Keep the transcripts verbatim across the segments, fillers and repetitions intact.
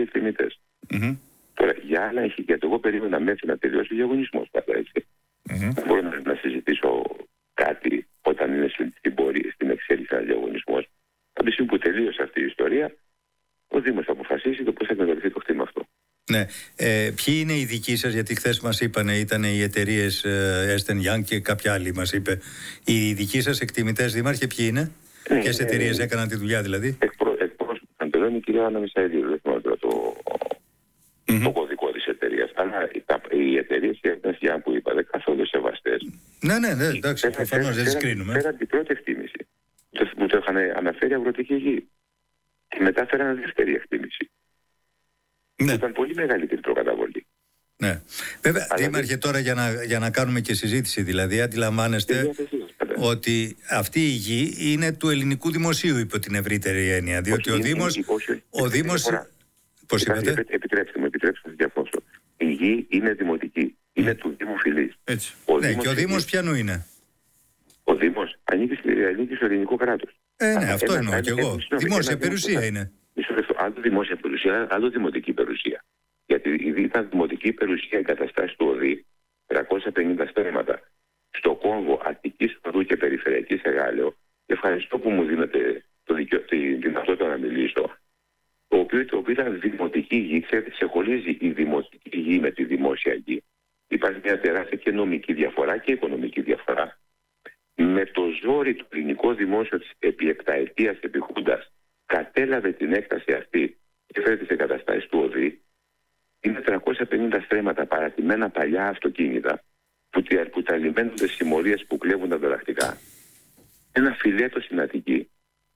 εκτιμητές. Mm-hmm. Τώρα, για άλλα έχει, γιατί εγώ περίμενα μέχρι να τελειώσει ο διαγωνισμός, πάντα έτσι. Mm-hmm. Δεν μπορώ να, να συζητήσω κάτι όταν είναι στην πορεία, στην εξέλιξη ένα διαγωνισμός. Από τη στιγμή που τελείωσε αυτή η ιστορία, ο Δήμος θα αποφασίσει το πώς θα εκμεταλλευτεί το κτήμα αυτό. Ναι. Ε, ποιοι είναι οι δικοί σας, γιατί χθες μας είπανε, ήταν οι εταιρείες ε, Ernst and Young και κάποια άλλη μας είπε. Οι δικοί σας εκτιμητές, δήμαρχε, ποιοι είναι? Ναι, ποιες ναι, εταιρείες ναι. έκαναν τη δουλειά δηλαδή? Εκπρόσωπο η κυρία Άννα Μισαηλίδου, δεν θυμάμαι τώρα το, Mm-hmm. το κωδικό της εταιρείας. Αλλά οι εταιρείες οι Ernst and Young που είπατε καθόλου σεβαστές. Ναι, ναι, ναι, εντάξει, προφανώς δεν τις κρίνουμε. Πέραν την πρώτη εκτίμηση που το είχαν αναφέρει αγροτική γη. Και μετά φέραν δεύτερη εκτίμηση. Ναι. Ήταν πολύ μεγαλύτερη προκαταβολή. Ναι. Βέβαια, Αλλά δήμαρχε, δεν... τώρα για να, για να κάνουμε και συζήτηση, δηλαδή, αντιλαμβάνεστε ότι αυτή η γη είναι του ελληνικού δημοσίου υπό την ευρύτερη έννοια. Διότι όχι, ο Δήμος. Είναι, όχι, ο Δήμος. Πώς είπατε? Επιτρέψτε μου, επιτρέψτε μου να διαφώσω. Η γη είναι δημοτική. Είναι mm. του Δήμου Φιλής. Έτσι. Ο ναι, Δήμος και ο Δήμος είναι... ποιανού είναι? Ο Δήμος ανήκει, ανήκει στο ελληνικό κράτος. Ε, ναι, Α, αυτό ένα, εννοώ ένα, κι εγώ. Ένα, δημόσια ένα, περιουσία ένα, είναι. Άλλο δημόσια περιουσία, άλλο δημοτική περιουσία. Γιατί ήταν δημοτική περιουσία εγκαταστάσει του ΟΔΗ, τριακόσια πενήντα στρέμματα, στο Κόμβο Αττικής Οδού και Περιφερειακής Εγάλεο. Ευχαριστώ που μου δίνετε το δικαι... τη δυνατότητα να μιλήσω. Το οποίο, το οποίο ήταν δημοτική γη, ξέρετε, ξεχωρίζει η δημοτική γη με τη δημόσια γη. Υπάρχει μια τεράστια και νομική διαφορά και οικονομική διαφορά. Με το ζόρι του ελληνικό δημόσιο επί εκταετίας επί Χούντας κατέλαβε την έκταση αυτή και φέρει τις εγκαταστάσεις του ΟΔΗ. Είναι τριακόσια πενήντα στρέμματα παρατημένα παλιά αυτοκίνητα που, που τα λιμένονται συμμορίες που κλέβουν τα δωρακτικά. Ένα φιλέτο στην Αττική.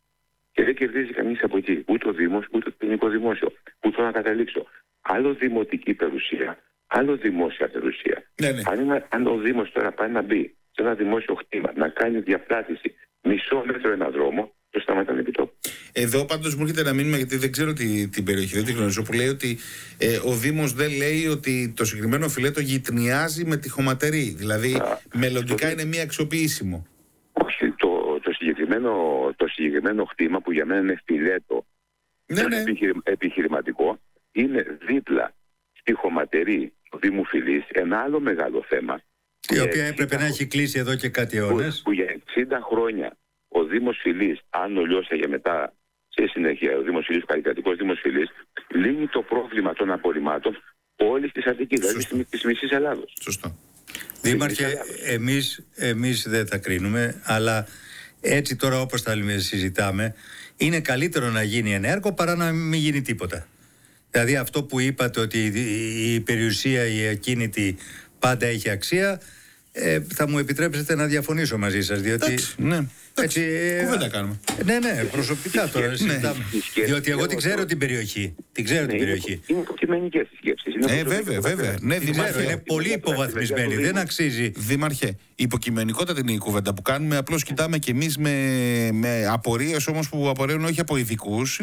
Και δεν κερδίζει κανείς από εκεί. Ούτε ο Δήμος, ούτε το ελληνικό δημόσιο. Πού θέλω να καταλήξω. Άλλο δημοτική περιουσία, άλλο δημόσια περιουσία. Ναι, ναι. Αν, αν ο Δήμος τώρα πάει να μπει σε ένα δημόσιο κτήμα, να κάνει διαπλάτηση μισό μέτρο ένα δρόμο, το σταματάνε επί τόπου. Εδώ πάντως μου έρχεται ένα μήνυμα, γιατί δεν ξέρω τη, την περιοχή, δεν τη γνωρίζω, που λέει ότι ε, ο Δήμος δεν λέει ότι το συγκεκριμένο φιλέτο γειτνιάζει με τη χωματερή. Δηλαδή Α, μελλοντικά το... είναι μία αξιοποιήσιμο. Όχι, το, το, συγκεκριμένο, το συγκεκριμένο κτήμα που για μένα είναι φιλέτο, ναι, ναι. Επιχειρη, επιχειρηματικό, είναι δίπλα στη χωματερή του Δήμου Φιλής, ένα άλλο μεγάλο θέμα. Η οποία έπρεπε να έχει κλείσει εδώ και κάτι αιώνες. Που, που για εξήντα χρόνια ο Δήμος Φιλής, αν ολιώσαγε μετά σε συνέχεια ο Δήμος Φιλής, ο καλλικρατικός Δήμος Φιλής, λύνει το πρόβλημα των απορριμμάτων όλης της Αττικής, δηλαδή της μισής Ελλάδος. Σωστό. Δήμαρχε, εμείς, εμείς δεν τα κρίνουμε, αλλά έτσι τώρα όπως τα συζητάμε, είναι καλύτερο να γίνει ένα έργο παρά να μην γίνει τίποτα. Δηλαδή αυτό που είπατε ότι η περιουσία, η ακίνητη πάντα έχει αξία, ε, θα μου επιτρέψετε να διαφωνήσω μαζί σας, διότι... Εντάξει, ναι. Έτσι, κουβέντα κάνουμε. Ναι, ναι, προσωπικά τώρα συζητάμε. Διότι εγώ την ξέρω την περιοχή. Την ξέρω την περιοχή. Είναι υποκειμενικές οι σκέψεις. Ε, βέβαια, βέβαια. Ναι, Δήμαρχε, είναι πολύ υποβαθμισμένη. Δεν αξίζει. Δήμαρχε, υποκειμενικότατη είναι η κουβέντα που κάνουμε. Απλώς κοιτάμε κι εμείς με, με απορίες όμως που απορρέουν όχι από ειδικούς.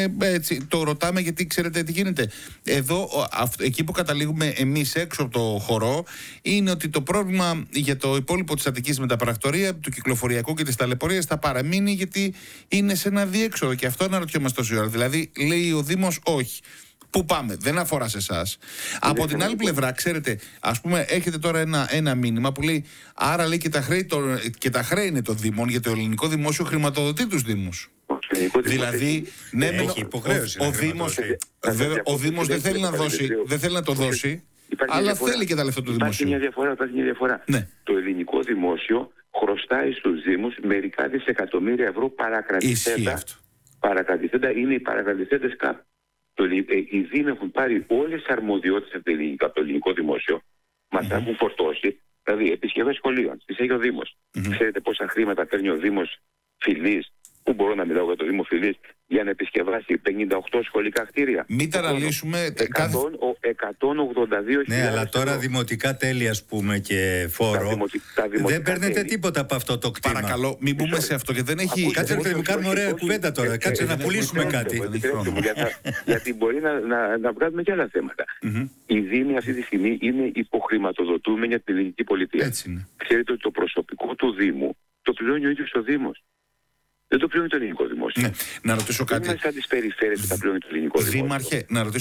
Το ρωτάμε γιατί ξέρετε τι γίνεται. Εδώ, εκεί που καταλήγουμε εμείς έξω από το χορό, είναι ότι το πρόβλημα για το υπόλοιπο της Αττικής με τα πρακτορεία, του κυκλοφοριακού και της ταλαιπωρίας θα παραμείνει, γιατί είναι σε ένα διέξοδο. Και αυτό αναρωτιόμαστε τόση ώρα. Δηλαδή, λέει ο Δήμος, όχι. Πού πάμε, δεν αφορά σε εσάς. Από την άλλη πλευρά, ξέρετε, ας πούμε, έχετε τώρα ένα, ένα μήνυμα που λέει, άρα λέει και τα χρέη, το, και τα χρέη είναι των Δήμων, γιατί το ελληνικό δημόσιο χρηματοδοτεί τους Δήμους. Δηλαδή, ναι, έχει υποχρέωση. Ο, ο, ο Δήμος, βέβαια, ο Δήμος δεν θέλει να δώσει, δεν θέλει να το δώσει, αλλά θέλει και τα λεφτά του δημοσίου. Υπάρχει μια διαφορά, υπάρχει μια διαφορά. Ναι. Το ελληνικό δημόσιο χρωστάει στους Δήμους μερικά δισεκατομμύρια ευρώ παρακρατηθέντα. Παρακρατηθέντα είναι οι παρακρατηθέντες ΚΑΠ. Οι Δήμοι έχουν πάρει όλες τις αρμοδιότητες από το ελληνικό δημόσιο. Μας mm-hmm. έχουν φορτώσει, δηλαδή επισκευές σχολείων. Τις έχει ο Δήμος. Mm-hmm. Ξέρετε πόσα χρήματα παίρνει ο Δήμος Φιλής, που μπορώ να μιλάω για το Δήμο Φιλής, για να επισκευάσει πενήντα οκτώ σχολικά κτίρια. Μην τα αναλύσουμε. εκατόν ογδόντα δύο χιλιάδες. Ναι, αλλά τώρα ευρώ. Δημοτικά τέλη, ας πούμε, και φόρο. Τα δημοτι... τα δεν παίρνετε τέλη. Τίποτα από αυτό το κτήμα. Παρακαλώ, μην μπούμε σε αυτό, γιατί δεν έχει. Κάτσε να κάνουμε ωραία κουβέντα τώρα. Κάτσε να πουλήσουμε κάτι. Γιατί μπορεί να βγάλουμε και άλλα θέματα. Οι Δήμοι αυτή τη στιγμή είναι υποχρηματοδοτούμενοι για την ελληνική πολιτεία. Ξέρετε ότι το προσωπικό του Δήμου το πληρώνει ο ίδιος ο Δήμος. Δεν το πληρώνει το ελληνικό δημόσιο. Ναι. Να ρωτήσω κάτι. Δεν είναι σαν τις περιφέρειες που τα πληρώνει το ελληνικό δημόσιο. Δήμαρχε, να ρωτήσω